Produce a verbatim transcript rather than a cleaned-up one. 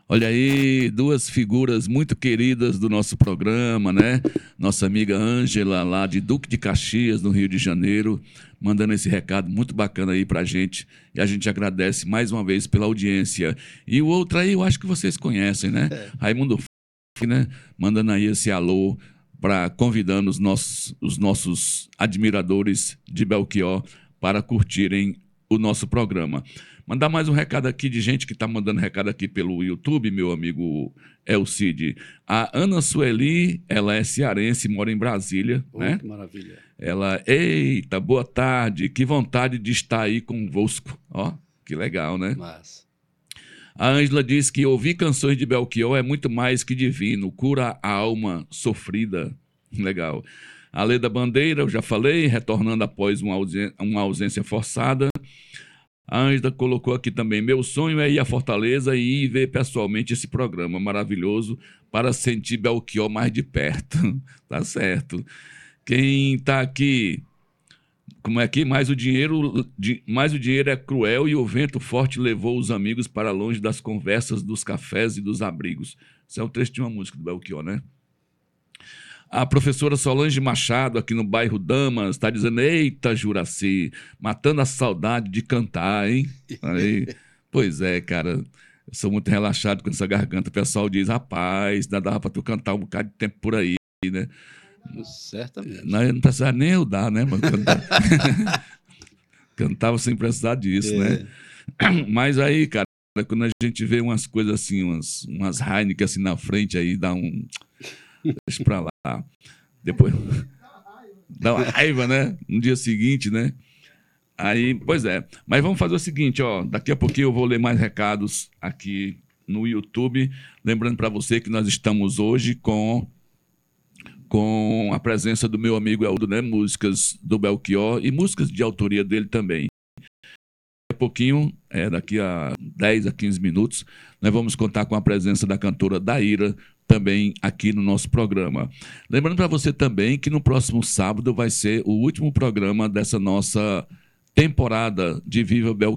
Olha aí, duas figuras muito queridas do nosso programa, né? Nossa amiga Ângela, lá de Duque de Caxias, no Rio de Janeiro, mandando esse recado muito bacana aí pra gente. E a gente agradece mais uma vez pela audiência. E o outro aí, eu acho que vocês conhecem, né? É. Raimundo F, né? Mandando aí esse alô, para convidando os nossos, os nossos admiradores de Belchior para curtirem o nosso programa. Mandar mais um recado aqui de gente que está mandando recado aqui pelo YouTube, meu amigo Elcide. A Ana Sueli, ela é cearense, mora em Brasília, Oh, né? que maravilha. Ela, eita, boa tarde, que vontade de estar aí convosco. Ó, que legal, né? Mas... A Ângela diz que ouvir canções de Belchior é muito mais que divino, cura a alma sofrida. Legal. A Leda Bandeira, eu já falei, retornando após uma ausência, uma ausência forçada. A Ângela colocou aqui também: meu sonho é ir à Fortaleza e ir ver pessoalmente esse programa maravilhoso para sentir Belchior mais de perto. Tá certo. Quem está aqui, como é que mais o dinheiro, mais o dinheiro é cruel e o vento forte levou os amigos para longe das conversas, dos cafés e dos abrigos. Isso é o trecho de uma música do Belchior, né? A professora Solange Machado, aqui no bairro Damas, está dizendo: eita, Juraci, matando a saudade de cantar, hein? Aí, pois é, cara, eu sou muito relaxado com essa garganta. O pessoal diz: rapaz, ainda dava para tu cantar um bocado de tempo por aí, né? Certamente. Não, não precisava nem eu dar, né, mano? Cantava, cantava sem precisar disso, É. né? Mas aí, cara, quando a gente vê umas coisas assim, umas, umas Heineken assim na frente, aí dá um... Deixa pra lá. Depois... Dá uma raiva, né? No dia seguinte, né? Aí, pois é. Mas vamos fazer o seguinte, ó. Daqui a pouquinho eu vou ler mais recados aqui no YouTube. Lembrando para você que nós estamos hoje com... com a presença do meu amigo Eldo, né? Músicas do Belchior e músicas de autoria dele também. Daqui a pouquinho, é, daqui a dez a quinze minutos, nós vamos contar com a presença da cantora Daíra também aqui no nosso programa. Lembrando para você também que no próximo sábado vai ser o último programa dessa nossa temporada de Viva Belchior.